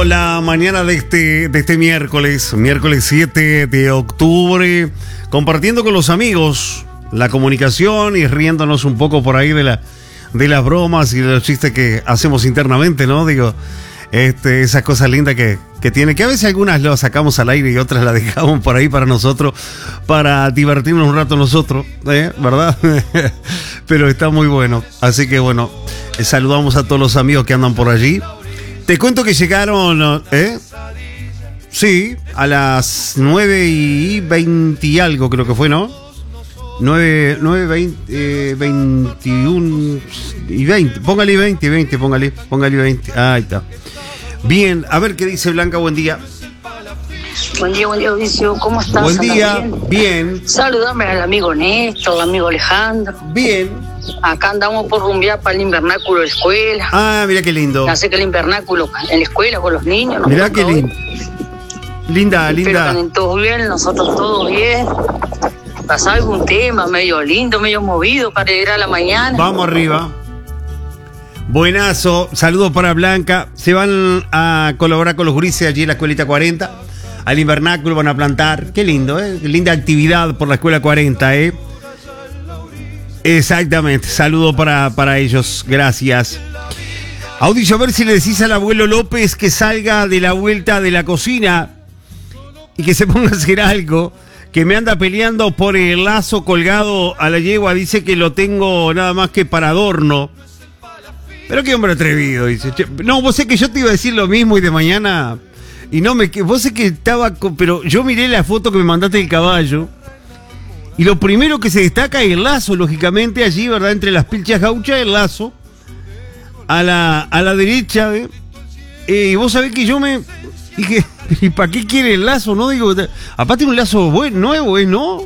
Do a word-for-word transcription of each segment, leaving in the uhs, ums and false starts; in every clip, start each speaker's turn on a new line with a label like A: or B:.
A: la mañana de este, de este miércoles, miércoles siete de octubre, compartiendo con los amigos la comunicación y riéndonos un poco por ahí de, la, de las bromas y de los chistes que hacemos internamente, ¿no? Digo, este, esas cosas lindas que, que tiene, que a veces algunas las sacamos al aire y otras las dejamos por ahí para nosotros, para divertirnos un rato nosotros, ¿eh? ¿Verdad? Pero está muy bueno. Así que bueno, saludamos a todos los amigos que andan por allí. Te cuento que llegaron, ¿eh? Sí, a las nueve y veinte y algo creo que fue, ¿no? nueve, nueve, veinte, eh, veintiuno y veinte. Póngale veinte, veinte, póngale, póngale veinte. Ahí está. Bien, a ver qué dice Blanca, buen día.
B: Buen día, buen día, Audicio. ¿Cómo estás?
A: Buen día, bien?
B: bien. Saludame al amigo Néstor, al amigo Alejandro.
A: Bien.
B: Acá andamos por rumbear para el invernáculo de la escuela.
A: Ah, mira qué lindo.
B: Así que el invernáculo en la escuela con los niños.
A: Mira qué lindo. Linda,
B: Espero
A: linda.
B: que anden todos bien, nosotros todos bien. Pasaba algún tema medio lindo, medio movido para ir a la mañana.
A: Vamos arriba. Buenazo. Saludos para Blanca. Se van a colaborar con los gurises allí en la escuelita cuarenta. Al invernáculo van a plantar. Qué lindo, ¿eh? Qué linda actividad por la escuela cuarenta, ¿eh? Exactamente. Saludo para, para ellos. Gracias. Audicio, a ver si le decís al abuelo López que salga de la vuelta de la cocina y que se ponga a hacer algo, que me anda peleando por el lazo colgado a la yegua. Dice que lo tengo nada más que para adorno. Pero qué hombre atrevido, dice. No, vos sé que yo te iba a decir lo mismo y de mañana... Y no me... Vos sé que estaba... Pero yo miré la foto que me mandaste del caballo. Y lo primero que se destaca es el lazo, lógicamente, allí, ¿verdad? Entre las pilchas gauchas, el lazo. A la, a la derecha, ¿eh? Eh, y vos sabés que yo me... Dije, ¿y para qué quiere el lazo? No digo... Aparte un lazo bueno, nuevo, ¿eh? ¿No?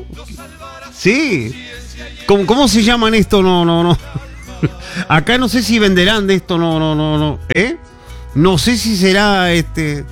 A: Sí. ¿Cómo, cómo se llaman esto? No, no, no. Acá no sé si venderán de esto, no, no, no, no. ¿Eh? No sé si será este...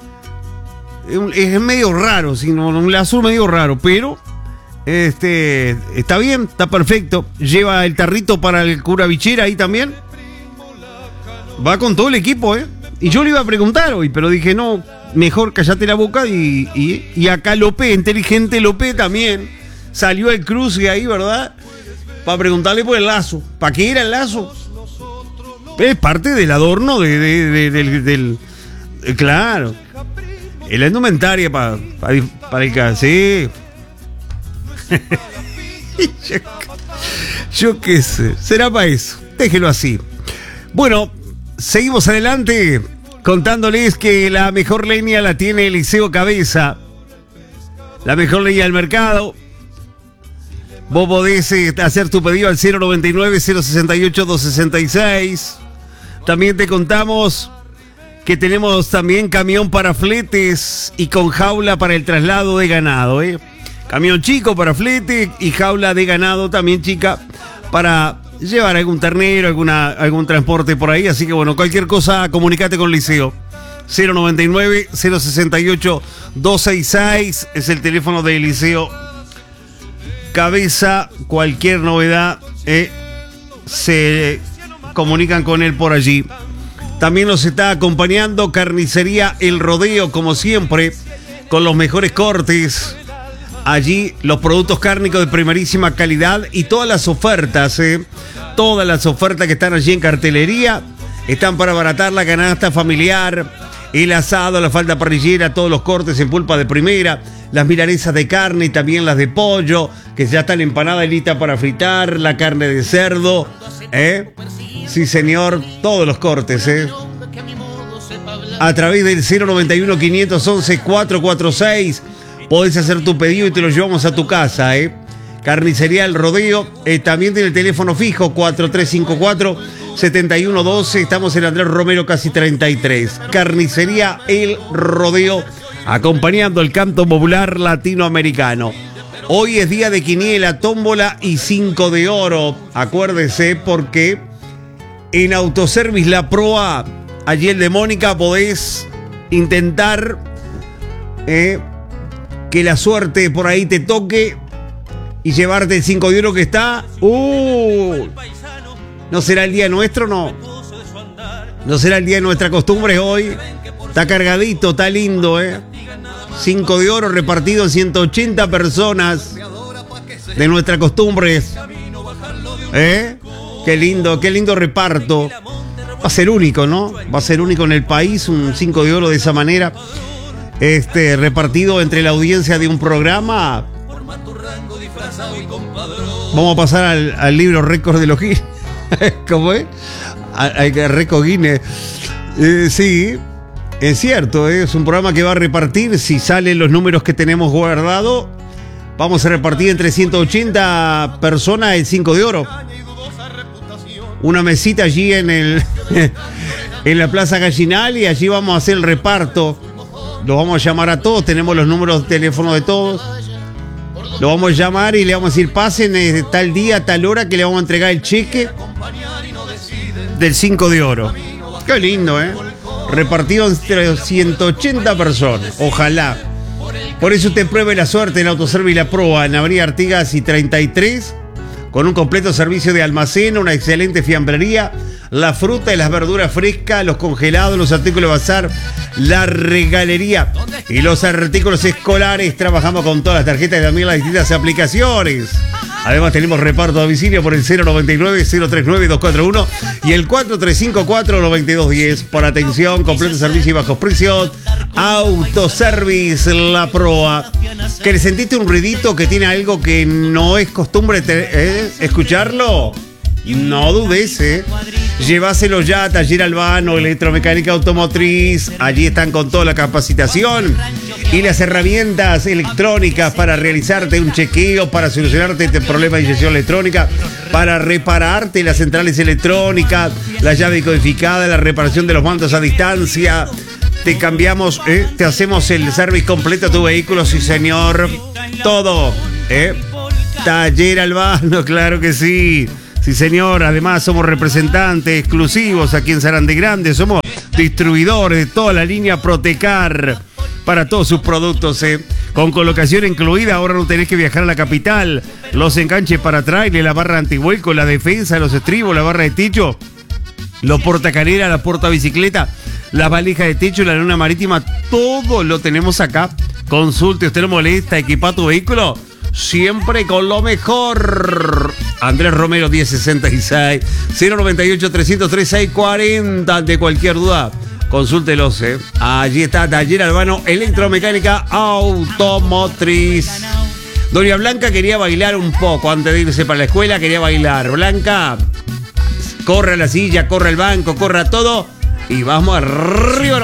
A: Es medio raro, sino un lazo medio raro, pero este está bien, está perfecto. Lleva el tarrito para el cura bichera ahí también. Va con todo el equipo, ¿eh? Y yo le iba a preguntar hoy, pero dije, no, mejor callate la boca. Y, y, y acá López, inteligente López también, salió el cruce ahí, ¿verdad? Para preguntarle por el lazo. ¿Para qué era el lazo? Es parte del adorno de, de, de, de, del, del... Claro. Es la indumentaria para pa, pa el caso. Sí. yo, yo qué sé. Será para eso. Déjelo así. Bueno, seguimos adelante contándoles que la mejor leña la tiene Eliseo Cabeza. La mejor leña del mercado. Vos podés hacer tu pedido al cero noventa y nueve, cero sesenta y ocho, doscientos sesenta y seis. También te contamos que tenemos también camión para fletes y con jaula para el traslado de ganado, ¿eh? Camión chico para flete y jaula de ganado también chica para llevar algún ternero, alguna, algún transporte por ahí. Así que bueno, cualquier cosa, comunicate con Liceo. cero noventa y nueve, cero sesenta y ocho, doscientos sesenta y seis es el teléfono de Liceo Cabeza. Cualquier novedad, eh, se comunican con él por allí. También nos está acompañando Carnicería El Rodeo, como siempre, con los mejores cortes. Allí los productos cárnicos de primerísima calidad y todas las ofertas, ¿eh? Todas las ofertas que están allí en cartelería están para abaratar la canasta familiar, el asado, la falda parrillera, todos los cortes en pulpa de primera, las milanesas de carne y también las de pollo, que ya están empanadas y listas para fritar, la carne de cerdo, ¿eh? Sí, señor, todos los cortes, ¿eh? A través del cero noventa y uno, quinientos once, cuatrocientos cuarenta y seis podés hacer tu pedido y te lo llevamos a tu casa, ¿eh? Carnicería El Rodeo, eh, también tiene el teléfono fijo cuatro tres cinco cuatro, siete uno uno dos, estamos en Andrés Romero casi treinta y tres. Carnicería El Rodeo, acompañando el canto popular latinoamericano. Hoy es día de quiniela, tómbola y cinco de oro. Acuérdese porque en Autoservice La Proa, allí el de Mónica, podés intentar eh, que la suerte por ahí te toque y llevarte el cinco de oro que está. Uh, ¿No será el día nuestro? No. ¿No será el día de nuestra costumbre hoy? Está cargadito, está lindo, ¿eh? cinco de oro repartido en ciento ochenta personas de nuestras costumbres. ¿Eh? Qué lindo, qué lindo reparto. Va a ser único, ¿no? Va a ser único en el país, un cinco de oro de esa manera. Este, repartido entre la audiencia de un programa. Vamos a pasar al, al libro récord de los Guinness. ¿Cómo es? Al récord Guinness. Eh, sí, es cierto, ¿eh? Es un programa que va a repartir, si salen los números que tenemos guardados, vamos a repartir entre ciento ochenta personas el cinco de oro. Una mesita allí en el en la Plaza Gallinal y allí vamos a hacer el reparto. Los vamos a llamar a todos, tenemos los números de teléfono de todos. Lo vamos a llamar y le vamos a decir, pasen eh, tal día, tal hora, que le vamos a entregar el cheque del cinco de oro. Qué lindo, ¿eh? Repartido entre ciento ochenta personas. Ojalá. Por eso te pruebe la suerte en Autoservice La Proa, en Avenida Artigas y treinta y tres, con un completo servicio de almacén, una excelente fiambrería, la fruta y las verduras frescas, los congelados, los artículos de bazar, la regalería y los artículos escolares. Trabajamos con todas las tarjetas y también las distintas aplicaciones. Además tenemos reparto a domicilio por el cero noventa y nueve, cero treinta y nueve, doscientos cuarenta y uno y el cuatro tres cinco cuatro, noventa y dos diez. Por atención, completo servicio y bajos precios, Autoservice La Proa. ¿Que le sentiste un ruidito que tiene algo que no es costumbre te, eh, escucharlo? No dudes, ¿eh? Llévaselo ya a Taller Albano, Electromecánica Automotriz. Allí están con toda la capacitación y las herramientas electrónicas para realizarte un chequeo, para solucionarte este problema de inyección electrónica, para repararte las centrales electrónicas, la llave codificada, la reparación de los mandos a distancia. Te cambiamos, ¿eh? Te hacemos el service completo a tu vehículo, sí señor. Todo, ¿eh? Taller Albano, claro que sí. Sí, señor. Además, somos representantes exclusivos aquí en Sarandí Grande. Somos distribuidores de toda la línea Protecar para todos sus productos, ¿eh? Con colocación incluida. Ahora no tenés que viajar a la capital. Los enganches para trailer, la barra antihueco, la defensa, los estribos, la barra de techo, los portacarera, la portabicicleta, las valijas de techo, la luna marítima. Todo lo tenemos acá. Consulte, usted lo molesta, equipa tu vehículo siempre con lo mejor. Andrés Romero diez sesenta y seis, cero noventa y ocho, trescientos tres, seiscientos cuarenta. Ante cualquier duda, consúltelos, ¿eh? Allí está Taller Albano, Electromecánica Automotriz. Doña Blanca quería bailar un poco antes de irse para la escuela, quería bailar. Blanca, corre a la silla, corre al banco, corre a todo y vamos arriba.